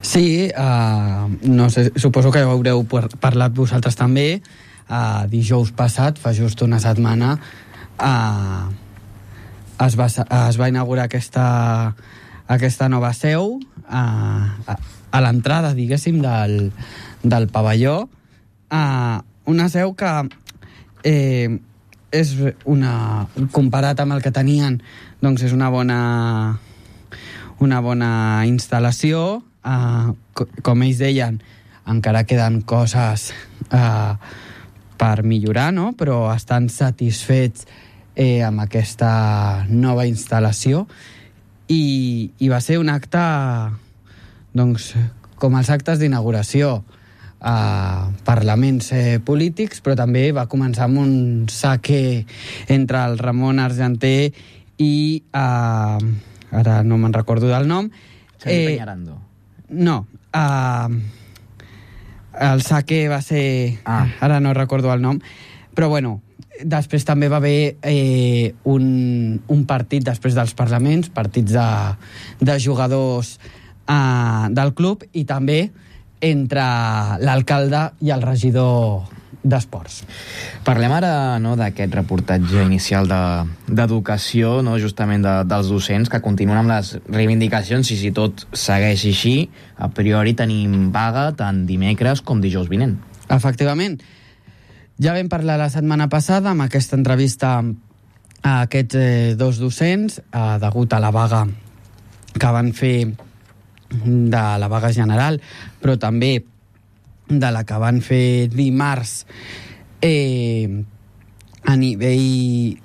Sí, no sé, suposo que haureu parlat vosaltres també. Dijous passat, fa just una setmana, es va inaugurar aquesta nova seu a l'entrada, diguéssim, del pavelló. Una seu que és comparat amb el que tenien, doncs és una bona instal·lació. Com ells deien, encara queden coses per millorar, no? Però estan satisfets amb aquesta nova instal·lació i va ser un acte, doncs, com els actes d'inauguració, parlaments polítics, però també va començar amb un saque entre el Ramon Argenter i ara no me'n recordo del nom, Xavier Peñarando. No, el saque va ser... Ara no recordo el nom, però bueno, després també va haver un partit després dels parlaments, partits de jugadors del club, i també entre l'alcalde i el regidor d'Esports. Parlem ara, no, d'aquest reportatge inicial d'educació, no, justament dels docents, que continuen amb les reivindicacions, i si tot segueix així, a priori tenim vaga tant dimecres com dijous vinent. Efectivament. Ja vam parlar la setmana passada amb aquesta entrevista a aquests dos docents, degut a la vaga que van fer, de la vaga general, però també de la que van fer dimarts a nivell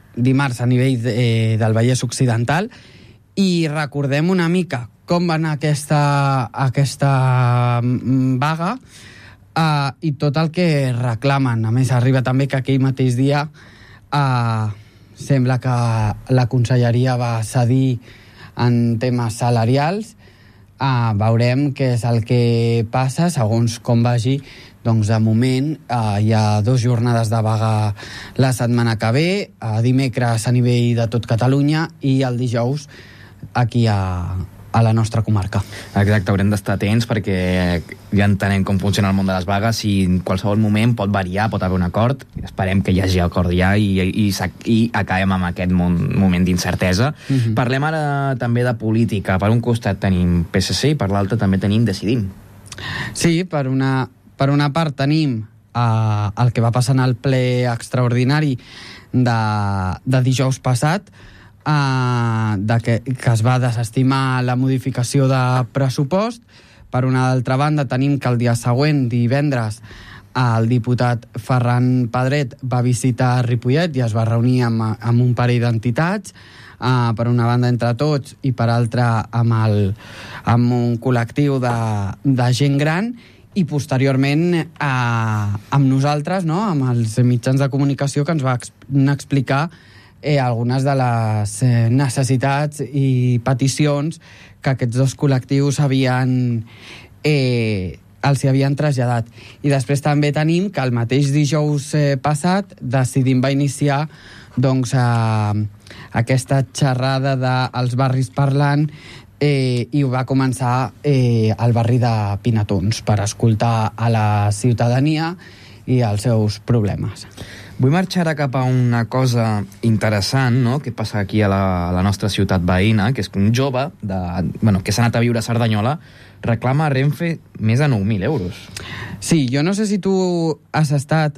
del Vallès Occidental, i recordem una mica com va anar aquesta vaga i tot el que reclamen. A més, arriba també que aquell mateix dia sembla que la conselleria va cedir en temes salarials. Veurem què és el que passa, segons com vagi. Doncs de moment hi ha 2 jornades de vaga la setmana que ve, dimecres a nivell de tot Catalunya i el dijous aquí a la nostra comarca. Exacte, haurem d'estar atents perquè ja entenem com funciona el món de les vagues, i en qualsevol moment pot variar, pot haver un acord. Esperem que hi hagi acord ja i acabem amb aquest moment d'incertesa. Parlem ara també de política. Per un costat tenim PSC i per l'altre també tenim Decidim. Sí, per una part tenim el que va passar en el ple extraordinari de dijous passat, que es va desestimar la modificació de pressupost. Per una altra banda tenim que el dia següent, divendres, el diputat Ferran Pedret va visitar Ripollet i es va reunir amb un parell d'entitats, per una banda entre tots i per altra amb un col·lectiu de gent gran, i posteriorment amb nosaltres, no? Amb els mitjans de comunicació, que ens va explicar algunes de les necessitats i peticions que aquests dos col·lectius els havien traslladat. I després també tenim que el mateix dijous passat Decidim va iniciar doncs aquesta xerrada dels barris parlant, i va començar al barri de Pinatons per escoltar a la ciutadania i els seus problemes. Vull marxar ara cap a una cosa interessant, no?, que passa aquí a la nostra ciutat veïna, que és que un jove que s'ha anat a viure a Cerdanyola reclama a Renfe més de 9.000 euros. Sí, jo no sé si tu has estat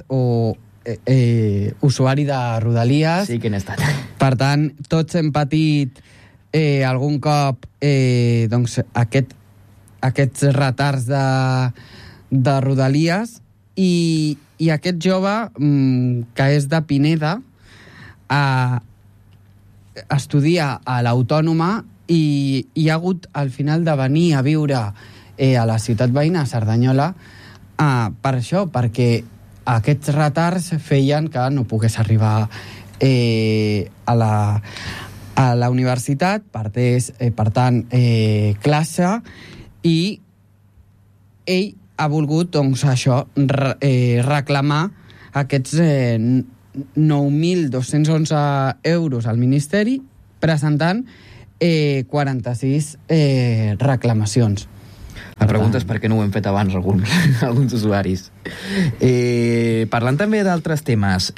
usuari de Rodalies. Sí que n'he estat. Per tant, tots hem patit algun cop doncs aquests retards de Rodalies, i aquest jove, que és de Pineda, estudia a l'Autònoma i ha hagut al final de venir a viure a la ciutat veïna, a Cerdanyola, per això, perquè aquests retards feien que no pogués arribar a la universitat, per tant, classe, i ell ha volgut, doncs, això, reclamar aquests 9.211 euros al Ministeri, presentant 46 reclamacions. La pregunta és per què no ho hem fet abans alguns usuaris. Parlant també d'altres temes,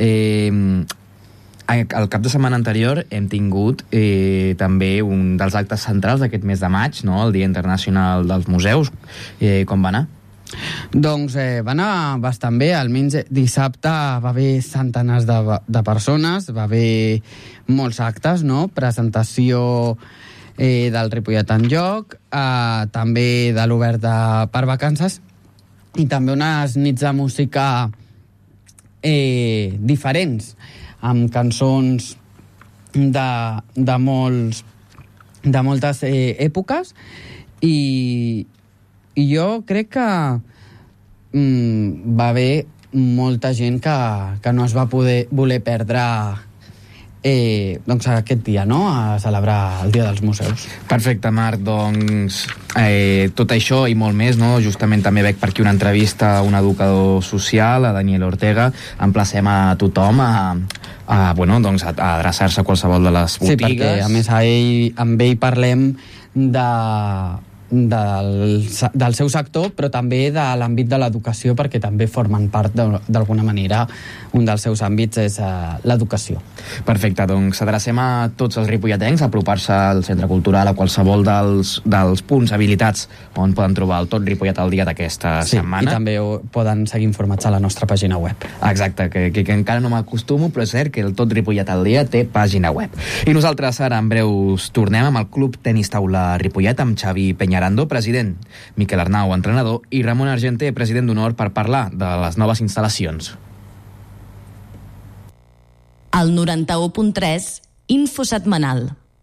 el cap de setmana anterior hem tingut també un dels actes centrals d'aquest mes de maig, no? El Dia Internacional dels Museus. Com va anar? Doncs va anar bastant bé. Almenys dissabte va haver centenars de persones, va haver molts actes, no? Presentació del Ripollet en Joc, també de l'Obert per Vacances, i també unes nits de música diferents, amb cançons de moltes èpoques, i jo crec que va haver molta gent que no es va voler perdre doncs aquest dia, no?, a celebrar el Dia dels Museus. Perfecte, Marc, doncs tot això i molt més, no? Justament també veig per aquí una entrevista a un educador social, a Daniel Ortega. Emplacem a tothom a adreçar-se a qualsevol de les botigues. Sí, perquè a més amb ell parlem del seu sector, però també de l'àmbit de l'educació, perquè també formen part d'alguna manera, un dels seus àmbits és l'educació. Perfecte, doncs adrecem a tots els ripolletens a apropar-se al Centre Cultural, a qualsevol dels punts habilitats on poden trobar el Tot Ripollet al dia d'aquesta setmana. I també poden seguir informats a la nostra pàgina web. Exacte, que encara no m'acostumo, però és cert que el Tot Ripollet al dia té pàgina web. I nosaltres ara en breus tornem amb el Club Tenis Taula Ripollet, amb Xavi Peñarando, president, Miquel Arnau, entrenador, i Ramon Argenter, president d'honor, per parlar de les noves instal·lacions. El 91.3, Info Setmanal.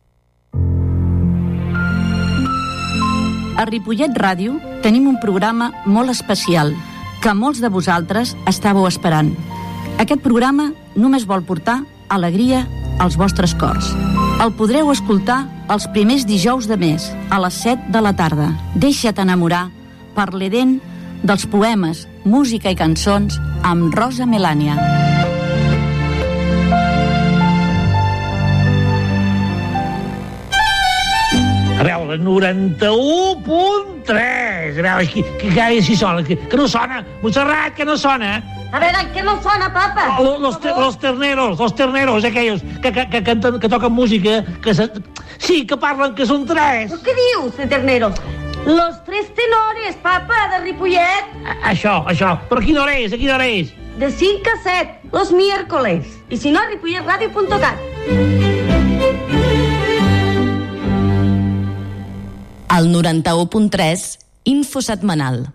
A Ripollet Ràdio tenim un programa molt especial que molts de vosaltres estàveu esperant. Aquest programa només vol portar alegria als vostres cors. El podreu escoltar els primers dijous de mes, a les 7 de la tarda. Deixa't enamorar per l'Edén dels poemes, música i cançons amb Rosa Melània. A veure, 91.3. A veure, que gairebé si sona, que no sona. Montserrat, que no sona. A ver, ¿qué no suena, papá? Los terneros, aquellos que canten, que toquen música, sí, que parlen, que són tres. ¿Qué dius, de terneros? Los tres tenores, papá, de Ripollet. Això. Però a quina hora és? De 5 a 7, los miércoles. Y si no, a ripolletradio.cat. El 91.3, Info Setmanal.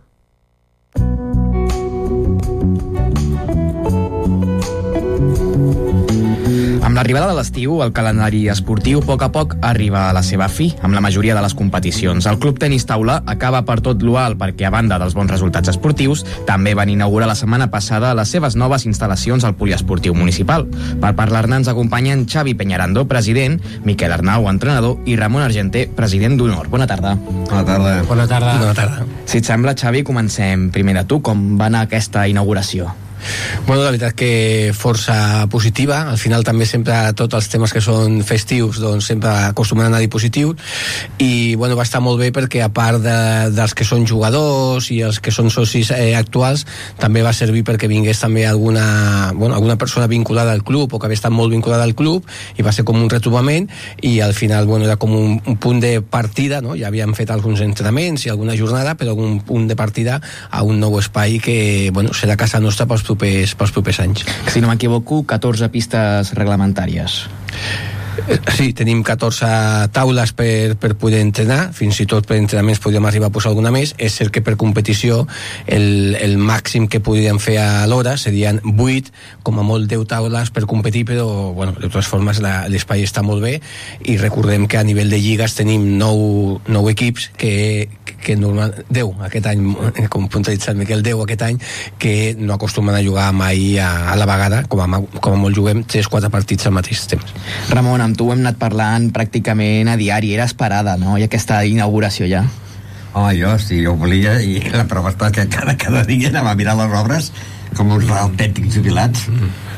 Amb l'arribada de l'estiu, el calendari esportiu a poc arriba a la seva fi, amb la majoria de les competicions. El Club Tenis Taula acaba per tot l'UAL perquè, a banda dels bons resultats esportius, també van inaugurar la setmana passada les seves noves instal·lacions al poliesportiu municipal. Per parlar-ne ens acompanyen Xavi Peñarando, president, Miquel Arnau, entrenador, i Ramon Argenter, president d'honor. Bona tarda. Bona tarda. Si et sembla, Xavi, comencem primer de tu. Com va anar aquesta inauguració? Bueno, la veritat que força positiva. Al final també sempre tots els temes que són festius doncs sempre acostumen a anar-hi positius, i bueno, va estar molt bé perquè a part dels que són jugadors i els que són socis actuals, també va servir perquè vingués també alguna persona vinculada al club o que havia estat molt vinculada al club, i va ser com un retrobament, i al final era com un punt de partida, no? Ja havíem fet alguns entrenaments i alguna jornada, però un punt de partida a un nou espai que serà casa nostra pels propers anys. Si no m'equivoco, 14 pistes reglamentàries. Sí, tenim 14 taules per poder entrenar, fins i tot per entrenaments podríem arribar a posar alguna més. És cert que per competició el màxim que podríem fer a l'hora serien 8, com a molt 10 taules per competir, però de totes formes l'espai està molt bé, i recordem que a nivell de lligues tenim 9 equips que normal, 10 aquest any, com puntualitzat Miquel, 10 aquest any, que no acostumen a jugar mai a la vegada, com a molt juguem 3-4 partits al mateix temps. Ramon, amb tu hem anat parlant pràcticament a diari, era esperada, no?, i aquesta inauguració ja. Jo sí, jo volia, i la prova està que cada dia anava a mirar les obres com uns autèntics jubilats.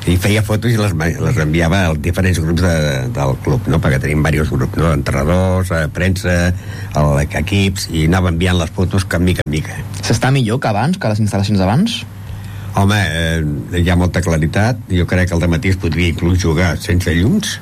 i feia fotos i les enviava als diferents grups del club, no? Perquè tenim diversos grups, no? Entrenadors, premsa, equips, i anava enviant les fotos que mica en mica. S'està millor que abans, que les instal·lacions d'abans? Home, hi ha molta claritat. Jo crec que al dematí es podria inclús jugar sense llums,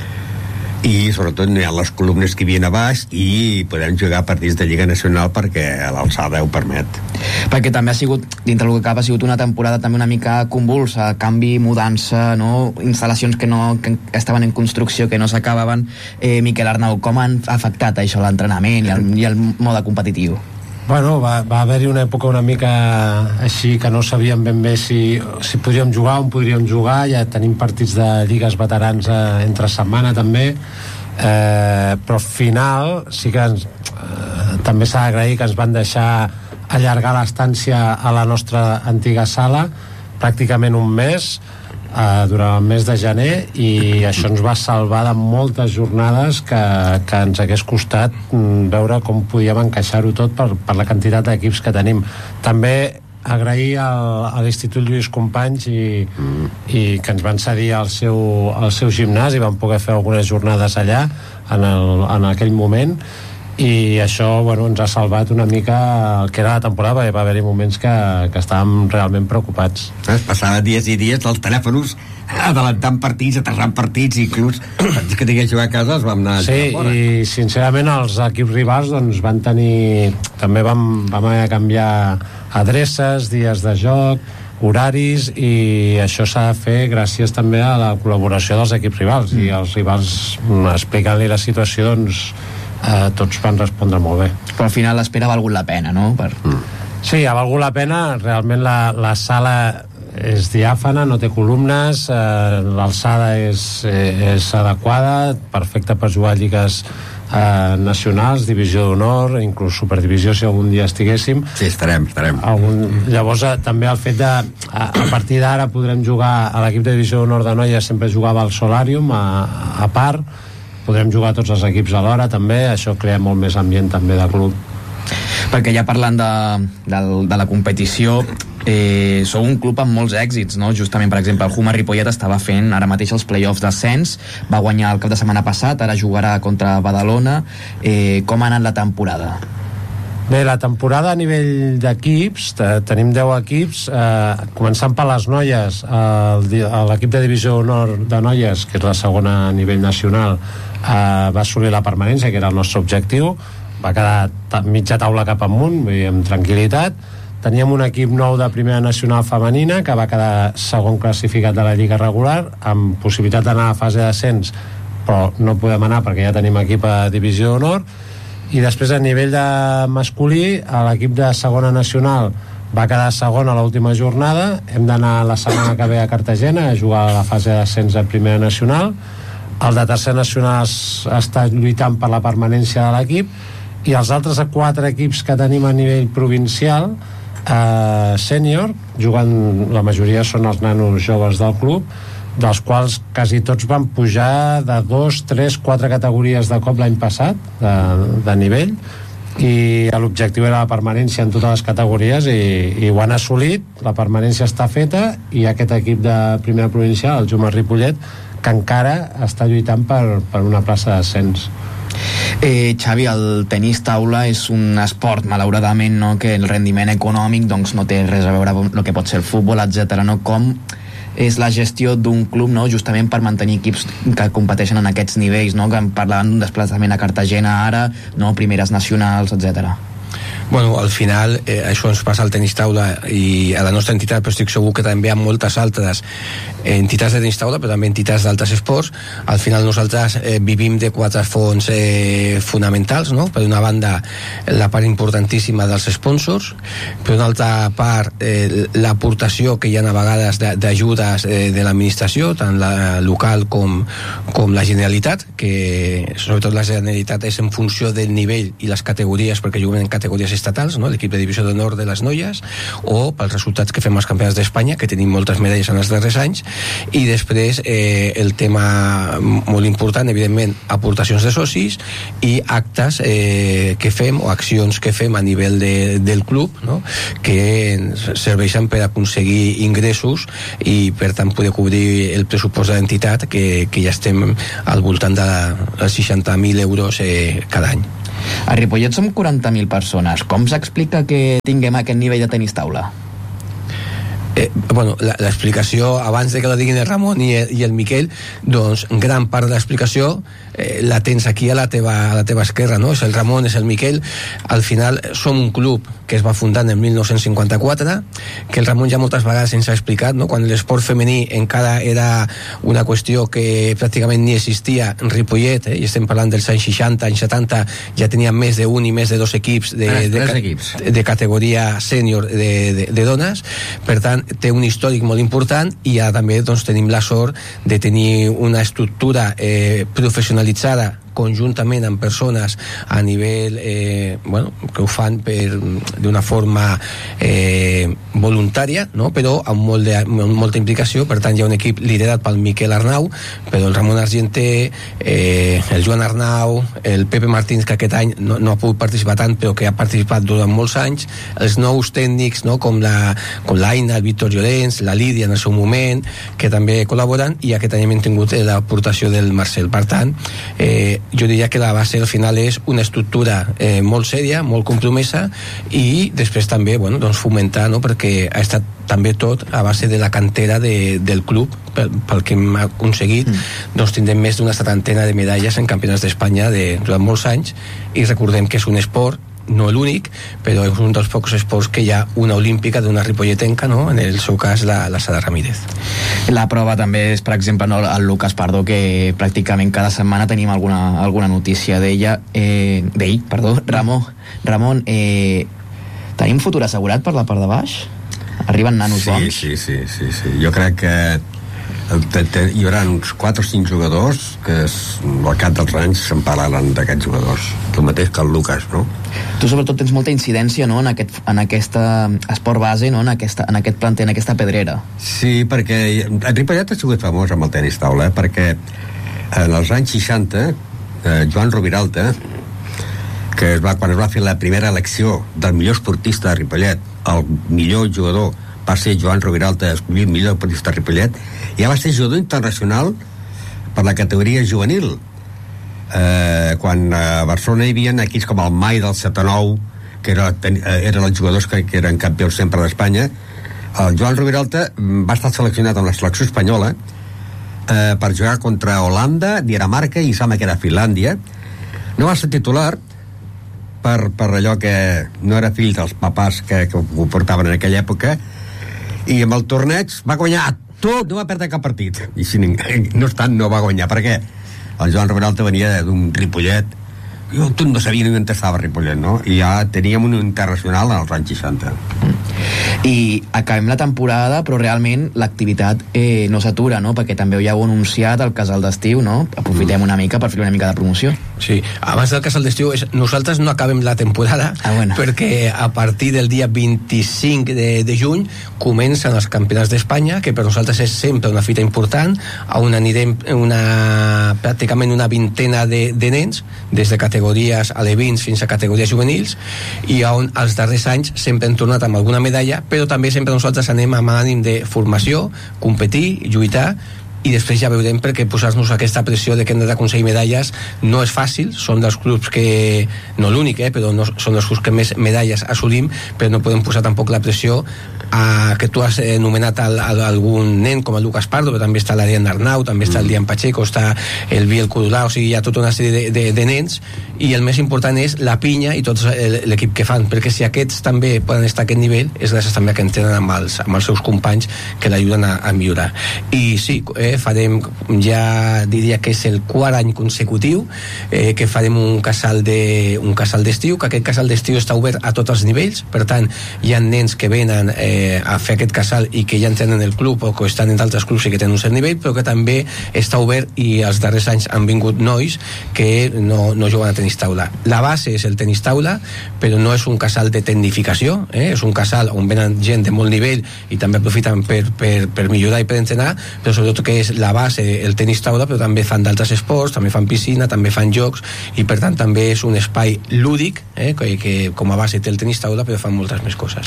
i sobretot hi ha les columnes que hi havia a baix, i podem jugar partits de Lliga Nacional perquè l'alçada ho permet. Perquè també ha sigut, dintre del que cap, ha sigut una temporada també una mica convulsa, canvi, mudança, no? Instal·lacions que estaven en construcció, que no s'acabaven. Miquel Arnau, com han afectat això l'entrenament i el mode competitiu? Bueno, va haver-hi una època una mica així que no sabíem ben bé si podríem jugar, on podríem jugar. Ja tenim partits de lligues veterans entre setmana també, però al final sí que també s'ha d'agrair que ens van deixar allargar l'estància a la nostra antiga sala pràcticament un mes, durant el mes de gener, i això ens va salvar de moltes jornades que ens hagués costat veure com podíem encaixar-ho tot per la quantitat d'equips que tenim. També agrair a l'Institut Lluís Companys i que ens van cedir el seu gimnàs i vam poder fer algunes jornades allà en aquell moment, i això ens ha salvat una mica el que era la temporada, perquè va haver-hi moments que estàvem realment preocupats. Passava dies i dies dels telèfons adelantant partits, aterrant partits, i inclús partits que tingués jugar a casa els vam anar a fora. I sincerament els equips rivals van tenir, també vam haver de canviar adreces, dies de joc, horaris, i això s'ha de fer gràcies també a la col·laboració dels equips rivals, i els rivals, explicant-li la situació, tots van respondre molt bé. Però al final l'espera ha valgut la pena, no? Sí, ha valgut la pena. Realment la sala és diàfana, no té columnes, l'alçada és adequada, perfecta per jugar a lligues nacionals, divisió d'honor, inclús superdivisió si algun dia estiguéssim. Sí, estarem. Llavors també el fet de a partir d'ara podrem jugar a l'equip de divisió d'honor de noies, sempre jugava al Solarium a part, podrem jugar tots els equips alhora també, això crea molt més ambient també de club. Perquè ja parlant de la competició, sou un club amb molts èxits, no? Justament, per exemple, el Juma Ripollet estava fent ara mateix els play-offs d'ascens, va guanyar el cap de setmana passat, ara jugarà contra Badalona. Com ha anat la temporada? Bé, la temporada a nivell d'equips, tenim 10 equips, començant per les noies. L'equip de divisió d'honor de noies, que és la segona a nivell nacional, va assolir la permanència, que era el nostre objectiu, va quedar mitja taula cap amunt, vull dir, amb tranquil·litat. Teníem un equip nou de primera nacional femenina que va quedar segon classificat de la lliga regular, amb possibilitat d'anar a fase d'ascens, però no podem anar perquè ja tenim equip a divisió d'honor. I després a nivell de masculí, l'equip de segona nacional va quedar segon a l'última jornada. Hem d'anar la setmana que ve a Cartagena a jugar a la fase d'ascens de primera nacional. El de tercera nacional està lluitant per la permanència de l'equip, i els altres 4 equips que tenim a nivell provincial sènior, jugant, la majoria són els nanos joves del club, dels quals quasi tots van pujar de 2, 3, 4 categories de cop l'any passat de nivell, i l'objectiu era la permanència en totes les categories, i ho han assolit. La permanència està feta, i aquest equip de primera provincial, el Juma Ripollet, que encara està lluitant per una plaça d'ascens. Xavi, el tenis taula és un esport, malauradament, no? Que el rendiment econòmic doncs, no té res a veure amb el que pot ser el futbol, etc. No? Com és la gestió d'un club, no? Justament per mantenir equips que competeixen en aquests nivells, no? Que parlaven d'un desplaçament a Cartagena ara, no? Primeres nacionals, etc. Bueno, al final això ens passa al tenis taula i a la nostra entitat, però estic segur que també hi ha moltes altres entitats de tenis taula, però també entitats d'altres esports. Al final nosaltres vivim de 4 fonts fonamentals, no? Per una banda, la part importantíssima dels sponsors, per una altra part, l'aportació que hi ha a vegades d'ajudes de l'administració, tant la local com la Generalitat, que sobretot la Generalitat és en funció del nivell i les categories, perquè juguem en categories estatals, no? L'equip de divisió d'honor de les noies, o pels resultats que fem als campionats d'Espanya, que tenim moltes medalles en els darrers anys, i després el tema molt important, evidentment, aportacions de socis i actes que fem o accions que fem a nivell del club, no? Que serveixen per aconseguir ingressos i per tant poder cobrir el pressupost de l'entitat, que ja estem al voltant dels 60.000 euros cada any. A Ripollet som 40.000 persones. Com s'explica que tinguem aquest nivell de tenis taula? Bueno, l'explicació, abans de que la diguin el Ramon i el Miquel, doncs gran part de l'explicació la tens aquí a la teva esquerra, no? És el Ramon, és el Miquel. Al final som un club que es va fundar en 1954, que el Ramon ja moltes vegades ens ha explicat, no? Quan l'esport femení encara era una qüestió que pràcticament ni existia en Ripollet, i estem parlant dels anys 60, anys 70, ja teníem més d'un i més de 2 equips de categoria sènior de dones. Per tant, té un històric molt important, i ara també doncs, tenim la sort de tenir una estructura professionalitzada conjuntament amb persones a nivell que ho fan d'una forma voluntària, no? Però amb molta implicació. Per tant, hi ha un equip liderat pel Miquel Arnau, però el Ramon Argenter, el Joan Arnau, el Pepe Martins, que aquest any no ha pogut participar tant, però que ha participat durant molts anys, els nous tècnics, no? com l'Aina, el Víctor Llorenç, la Lídia en el seu moment, que també col·laboren, i aquest any hem tingut l'aportació del Marcel. Per tant, jo diria que la base al final és una estructura molt sèria, molt compromesa, i després també doncs fomentar, no? Perquè ha estat també tot a base de la cantera del club, pel que hem aconseguit. Doncs tindrem més d'una 70 de medalles en campionats d'Espanya durant molts anys, i recordem que és un esport, no l'únic, però és un dels pocs esports que hi ha una olímpica d'una ripolletenca, no? En el seu cas la Sara Ramírez. La prova també és, per exemple, el Lucas Pardo, que pràcticament cada setmana tenim alguna notícia d'ell. Ramon, tenim futur assegurat per la part de baix? Arriben nanos bons? Sí. Jo crec que hi haurà uns 4 o 5 jugadors que al cap dels anys se'n parlaran d'aquests jugadors, el mateix que el Lucas, no? Tu sobretot tens molta incidència, no? en aquest esport base, no? en aquest planter, en aquesta pedrera. Sí, perquè el Ripollet ha sigut famós amb el tenis taula, perquè en els anys 60 Joan Roviralta, quan es va fer la primera elecció del millor esportista de Ripollet, el millor jugador va ser Joan Roviralta, escollit millor esportista de Ripollet, ja va ser jugador internacional per la categoria juvenil. Quan a Barcelona hi havia equips com el Mai del 79, que eren els jugadors que eren campions sempre d'Espanya. El Joan Roviralta va estar seleccionat amb la selecció espanyola per jugar contra Holanda, Dinamarca i sembla que era Finlàndia. No va ser titular per allò que no era fill dels papàs que ho portaven en aquella època, i amb el torneig va guanyar tot, no va perdre cap partit, i si no obstant no va guanyar, perquè el Joan Roviralta venia d'un Ripollet, tot no sabia ni on estava Ripollet, no? I ja teníem un internacional als anys 60. I acabem la temporada, però realment l'activitat no s'atura, no? Perquè també ja heu anunciat el casal d'estiu, no? Aprofitem una mica per fer una mica de promoció. Sí, abans del casal d'estiu nosaltres no acabem la temporada, perquè a partir del dia 25 de juny comencen els campionats d'Espanya, que per nosaltres és sempre una fita important, on anirem pràcticament una vintena de nens, des de categories alevins fins a categories juvenils, i on els darrers anys sempre hem tornat amb alguna medalla, però també sempre nosaltres anem amb ànim de formació, competir, lluitar, i després ja veurem, perquè posar-nos aquesta pressió de que hem d'aconseguir medalles no és fàcil. Són dels clubs que, no l'únic, però no, són els clubs que més medalles assolim, però no podem posar tampoc la pressió que tu has anomenat algun nen com el Lucas Pardo, però també està l'Adrián Arnau, també està el Liam Pacheco, està el Biel Codolà, o sigui, hi ha tota una sèrie de nens, i el més important és la pinya i tot l'equip que fan, perquè si aquests també poden estar a aquest nivell és gràcies també que entrenen amb els seus companys que l'ajuden a millorar. I sí, farem, ja diria que és el quart any consecutiu que farem un casal d'estiu, que aquest casal d'estiu està obert a tots els nivells, per tant hi ha nens que venen a fer aquest casal i que ja entrenen el club o que estan en d'altres clubs i que tenen un cert nivell, però que també està obert i els darrers anys han vingut nois que no juguen a tenis taula. La base és el tenis taula, però no és un casal de tecnificació, és un casal on venen gent de molt nivell i també aprofiten per millorar i per entrenar, però sobretot que és la base el tenis taula, però també fan d'altres esports, també fan piscina, també fan jocs, i per tant també és un espai lúdic, que com a base té el tenis taula, però fan moltes més coses.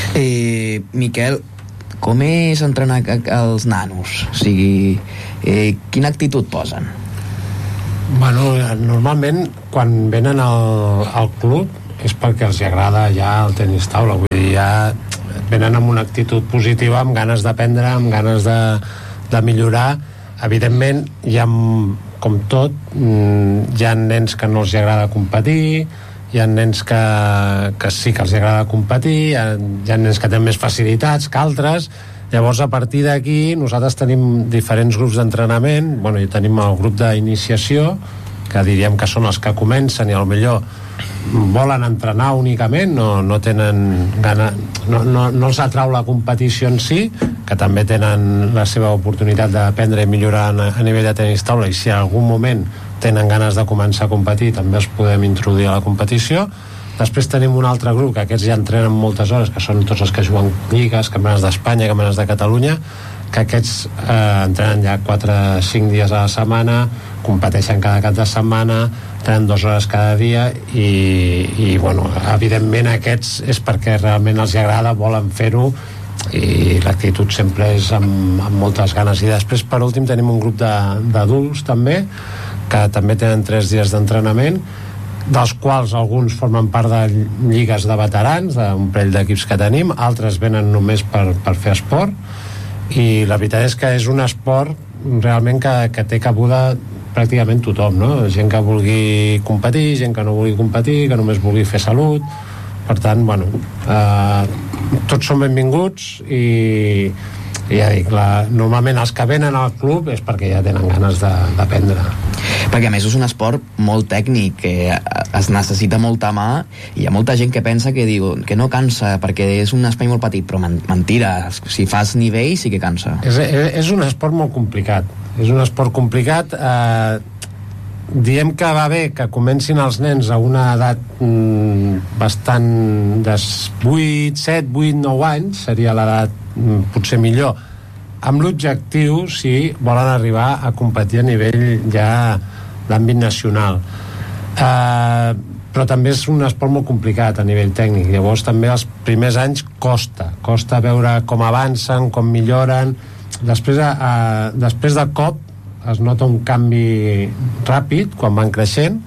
Miquel, com és entrenar els nanos? O sigui, quina actitud posen? Bueno, normalment quan venen al club és perquè els agrada ja el tenis taula, vull dir, ja venen amb una actitud positiva, amb ganes d'aprendre, amb ganes de millorar. Evidentment, com tot, hi ha nens que no els agrada competir, hi ha nens que sí que els agrada competir, hi ha nens que tenen més facilitats que altres. Llavors, a partir d'aquí, nosaltres tenim diferents grups d'entrenament. Bueno, i tenim el grup d'iniciació, que diríem que són els que comencen i potser volen entrenar únicament, no tenen gana, no els atrau la competició en si, que també tenen la seva oportunitat d'aprendre i millorar a nivell de tenis taula, i si en algun moment tenen ganes de començar a competir també els podem introduir a la competició. Després tenim un altre grup, que aquests ja entrenen moltes hores, que són tots els que juguen lligues, campionats d'Espanya, campionats de Catalunya, que aquests entrenen ja 4-5 dies a la setmana, competeixen cada cap de setmana, tenen 2 hores cada dia, i bueno, evidentment aquests és perquè realment els agrada, volen fer-ho, i l'actitud sempre és amb moltes ganes. I després, per últim, tenim un grup d'adults també, que també tenen 3 dies d'entrenament, dels quals alguns formen part de lligues de veterans, d'un parell d'equips que tenim, altres venen només per fer esport, i la veritat és que és un esport realment que té cabuda pràcticament tothom, no? Gent que vulgui competir, gent que no vulgui competir, que només vulgui fer salut. Per tant, bueno, tots són benvinguts, i ja dic, normalment els que venen al club és perquè ja tenen ganes d'aprendre. Perquè a més és un esport molt tècnic, que es necessita molta mà, i hi ha molta gent que pensa que diu que no cansa perquè és un espai molt petit, però mentira, si fas nivell sí que cansa. És un esport molt complicat, és un esport complicat. Diem que va bé que comencin els nens a una edat bastant de 7, 8, 9 anys, seria l'edat potser millor, amb l'objectiu, si volen arribar a competir a nivell ja d'àmbit nacional. Però també és un esport molt complicat a nivell tècnic, llavors també els primers anys costa veure com avancen, com milloren. Després de cop es nota un canvi ràpid quan van creixent,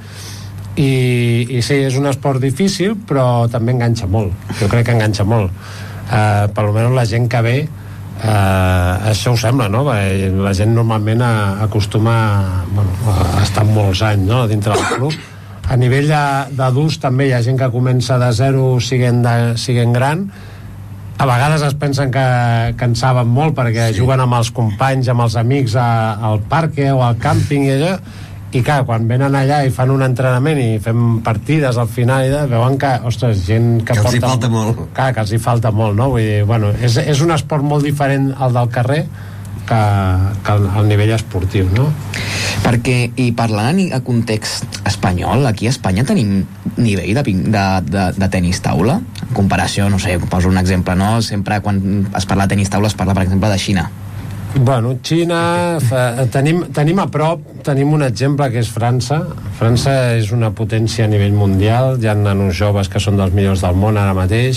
i sí, és un esport difícil, però també enganxa molt. Jo crec que enganxa molt. Per almenys la gent que ve, això ho sembla, no? La gent normalment acostuma a estar molts anys, no?, dintre del club. A nivell d'adults també hi ha gent que comença de zero siguent gran. A vegades es pensen que en saben molt perquè juguen amb els companys, amb els amics al parc o al càmping i allò, i clar, quan venen allà i fan un entrenament i fem partides al final, veuen que, ostres, gent que els hi falta molt. Clar, que els hi falta molt, no? Vull dir, bueno, és un esport molt diferent al del carrer que al nivell esportiu, no? Perquè, i parlant a context espanyol, aquí a Espanya tenim nivell de tenis taula? En comparació, no sé, poso un exemple, no? Sempre quan es parla de tenis taula es parla, per exemple, de Xina. Bueno, Xina, tenim a prop, tenim un exemple que és França. França és una potència a nivell mundial, hi ha nanos joves que són dels millors del món ara mateix,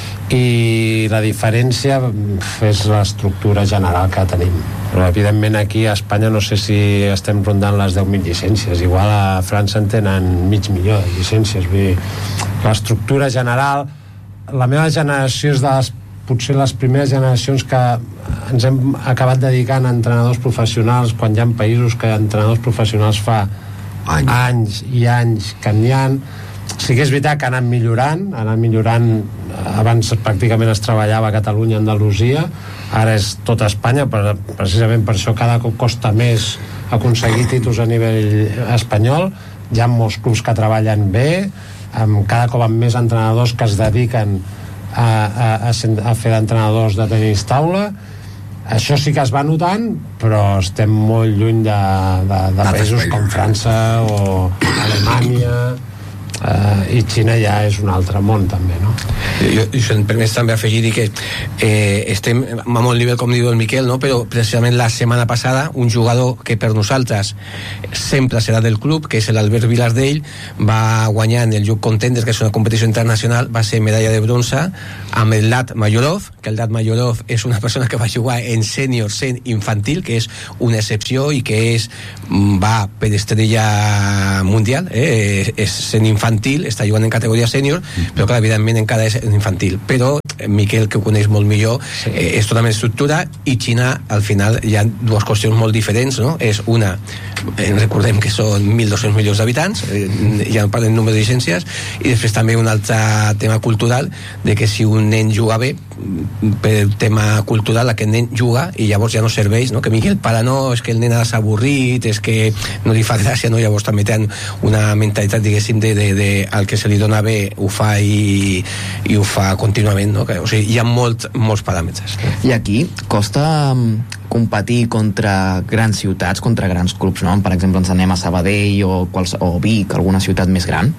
i la diferència és l'estructura general que tenim. Però evidentment aquí a Espanya no sé si estem rondant les 10.000 llicències, igual a França en tenen 500.000 de llicències. Vull dir, l'estructura general, la meva generació és potser les primeres generacions que ens hem acabat dedicant a entrenadors professionals, quan hi ha països que entrenadors professionals fa anys i anys que n'hi ha. Sí que és veritat que ha anat millorant. Abans pràcticament es treballava a Catalunya, Andalusia, ara és tot Espanya, precisament per això cada cop costa més aconseguir títols a nivell espanyol. Hi ha molts clubs que treballen bé, cada cop amb més entrenadors que es dediquen a fer d'entrenadors de tenis taula. Això sí que es va notant, però estem molt lluny de països com França o Alemanya, i Xina ja és un altre món també, no? Jo si em permets també afegir que estem a molt nivell, com diu el Miquel, no? Però precisament la setmana passada un jugador que per nosaltres sempre serà del club, que és l'Albert Vilardell, va guanyar en el Youth Contenders, que és una competició internacional, va ser medalla de bronze amb el Lat Majorov, que el Lat Majorov és una persona que va jugar en sènior, sent infantil, que és una excepció i que va per estrella mundial, és sent infantil, està jugant en categoria sènior, però clar, evidentment encara és infantil. Però Miquel, que ho coneix molt millor, és totalment estructura, i Xina, al final, hi ha dues qüestions molt diferents, no? És una, recordem que són 1.200 milions d'habitants, ja no parlem número de llicències, i després també un altre tema cultural, de que si un nen juga bé, per tema cultural, aquest nen juga i llavors ja no serveix, no? Que Miquel para, no, és que el nen s'ha avorrit, és que no li fa gràcia, no? Llavors també tenen una mentalitat, diguéssim, de al que se li dona bé ho fa i ho fa contínuament, no? O sigui, hi ha molts paràmetres. I aquí costa competir contra grans ciutats, contra grans clubs, no? Per exemple, ens anem a Sabadell o Vic, alguna ciutat més gran?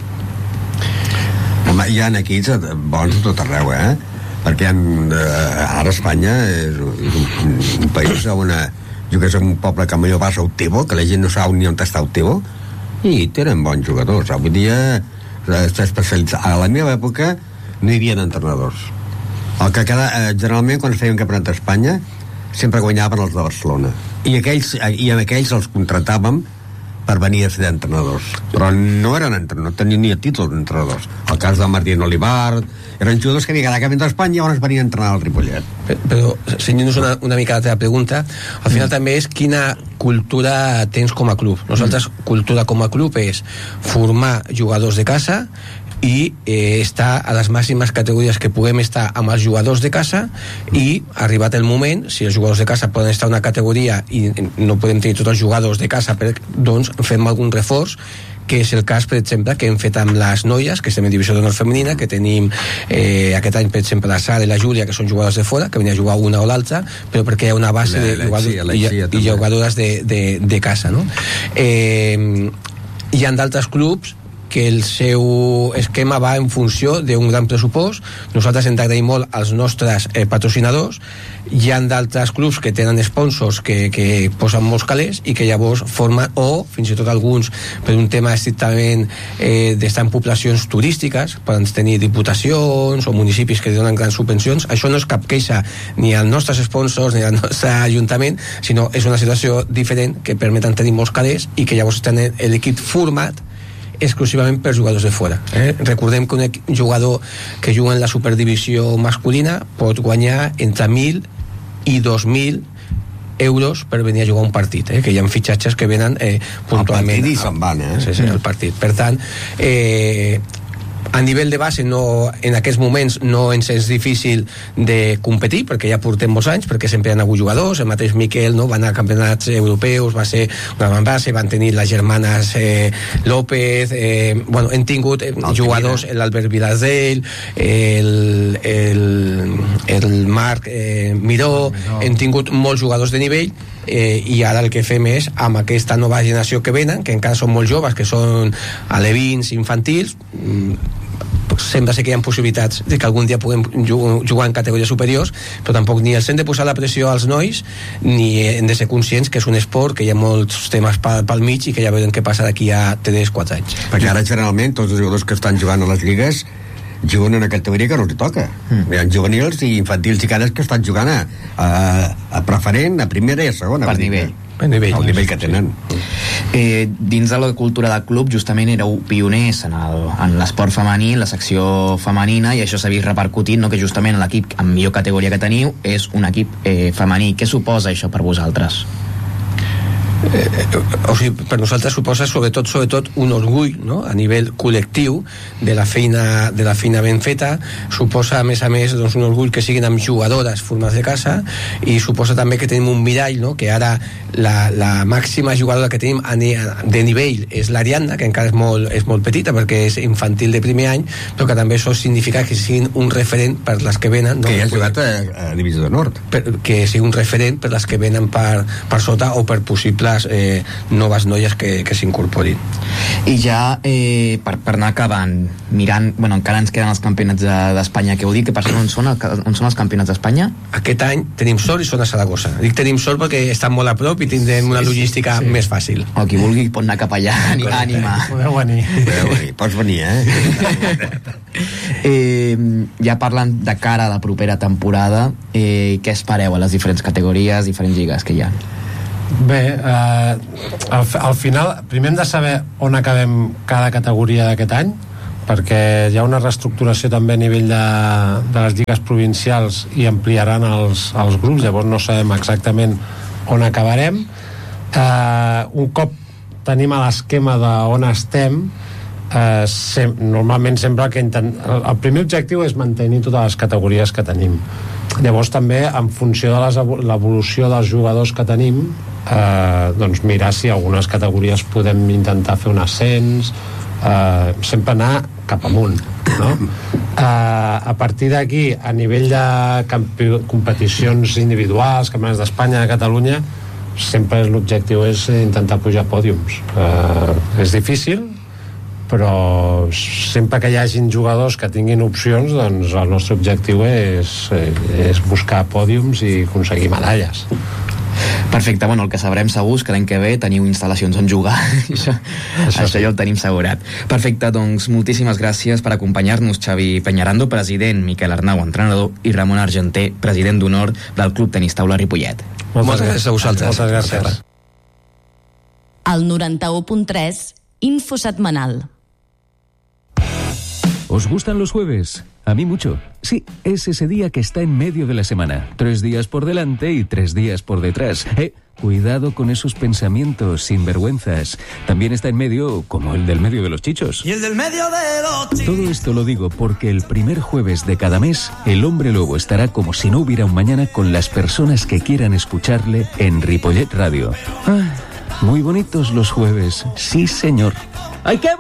Home, hi ha equips bons tot arreu, perquè ara Espanya és un país on jo que soc un poble que millor vas a Utebo, que la gent no sap ni on està Utebo, i tenen bons jugadors. Avui dia està especialitzat. A la meva època no hi havia entrenadors. El que generalment quan feien campionat d'Espanya sempre guanyaven els de Barcelona, i amb aquells els contratàvem per venir a ser entrenadors, però no eren entrenadors, no tenien ni el títol d'entrenadors. El cas de Martín Olivar, eren jugadors que havien quedat campionat d'Espanya i llavors venien a entrenar al Ripollet. Però senyors, una mica la teva pregunta, al final també és quina cultura tens com a club. Nosaltres, cultura com a club és formar jugadors de casa i estar a les màximes categories que puguem estar amb els jugadors de casa, i arribat el moment, si els jugadors de casa poden estar a una categoria i no podem tenir tots els jugadors de casa, doncs fem algun reforç, que és el cas, per exemple, que hem fet amb les noies, que estem en divisió d'honor femenina, que tenim aquest any, per exemple, la Sara i la Júlia, que són jugadors de fora, que venien a jugar una o l'altra, però perquè hi ha una base de jugadores de casa, no? Hi ha d'altres clubs que el seu esquema va en funció d'un gran pressupost. Nosaltres hem d'agrair molt als nostres patrocinadors. Hi ha d'altres clubs que tenen sponsors que posen molts calés i que llavors formen, o fins i tot alguns per un tema estrictament d'estar en poblacions turístiques, poden tenir diputacions o municipis que donen grans subvencions. Això no és cap queixa ni als nostres sponsors ni al nostre ajuntament, sinó és una situació diferent que permeten tenir molts calés i que llavors tenen l'equip format exclusivament per jugadors de fora. Recordem que un jugador que juga en la superdivisió masculina pot guanyar entre 1.000 i 2.000 euros per venir a jugar un partit, que hi ha fitxatges que venen puntualment. El partit i se'n van, Sí, el partit. Per tant, a nivell de base en aquests moments no ens és difícil de competir, perquè ja portem molts anys, perquè sempre hi ha hagut jugadors. El mateix Miquel va anar a campionats europeus, va ser una gran base, van tenir les germanes López, hem tingut jugadors, l'Albert Vilardell, el Marc Miró, hem tingut molts jugadors de nivell, i ara el que fem és, amb aquesta nova generació que venen, que encara són molt joves, que són alevins, infantils, sembla ser que hi ha possibilitats de que algun dia puguem jugar en categories superiors, però tampoc ni els hem de posar la pressió als nois, ni hem de ser conscients que és un esport que hi ha molts temes pel mig i que ja veurem què passa d'aquí a 3-4 anys. Perquè ara generalment tots els jugadors que estan jugant a les lligues juguen en una categoria que no els toca. Hi ha juvenils i infantils i cares que estan jugant a preferent, a primera i a segona. Per nivell. El nivell que tenen. Dins de la cultura del club justament éreu pioners en l'esport femení, en la secció femenina, i això s'ha vist repercutit, no? Que justament l'equip amb millor categoria que teniu és un equip femení. Què suposa això per vosaltres? O sigui, per nosaltres suposa sobretot un orgull, no? A nivell col·lectiu de la feina ben feta, suposa a més doncs, un orgull que siguin amb jugadores formades de casa, i suposa també que tenim un mirall, no? Que ara la màxima jugadora que tenim de nivell és l'Ariadna, que encara és molt petita perquè és infantil de primer any, però que també això significa que siguin un referent per les que venen, no? Que ja ha jugat a Divisió de Nord, que sigui un referent per les que venen per sota, o per possibles noves noies que s'incorporin. I ja per anar acabant, mirant, encara ens queden els campionats d'Espanya, què vol dir? Que on són els campionats d'Espanya? Aquest any tenim sort i són a Saragossa. Dic tenim sort perquè estan molt a prop i tindrem una logística més fàcil. O qui vulgui pot anar cap allà, ànima. Podeu venir. Pots venir, Ja parlant de cara a la propera temporada, què espereu a les diferents categories, diferents lligues que hi ha? Bé, al final primer hem de saber on acabem cada categoria d'aquest any, perquè hi ha una reestructuració també a nivell de les lligues provincials i ampliaran els grups, llavors no sabem exactament on acabarem. Un cop tenim a l'esquema d'on estem, normalment sempre el primer objectiu és mantenir totes les categories que tenim. Llavors també en funció de l'evolució dels jugadors que tenim, doncs mirar si algunes categories podem intentar fer un ascens, sempre anar cap amunt, no? A partir d'aquí, a nivell de competicions individuals, campionats d'Espanya, de Catalunya, sempre l'objectiu és intentar pujar pòdiums. És difícil, però sempre que hi hagin jugadors que tinguin opcions, doncs el nostre objectiu és buscar pòdiums i aconseguir medalles. Perfecte, el que sabrem segur és que l'any que ve teniu instal·lacions on jugar. Això ja ho tenim assegurat. Perfecte, doncs moltíssimes gràcies per acompanyar-nos, Xavi Peñarando, president, Miquel Arnau, entrenador, i Ramon Argenter, president d'honor del Club Tenis Taula Ripollet. Moltes gràcies a vosaltres. Moltes gràcies. El 91.3, Info Setmanal. ¿Os gustan los jueves? A mí mucho. Sí, es ese día que está en medio de la semana. 3 días por delante y 3 días por detrás. Cuidado con esos pensamientos sinvergüenzas. También está en medio, como el del medio de los chichos. Y el del medio de los chichos. Todo esto lo digo porque el primer jueves de cada mes, el Hombre Lobo estará como si no hubiera un mañana con las personas que quieran escucarle en Ripollet Radio. Muy bonitos los jueves, sí señor. ¡Ay, qué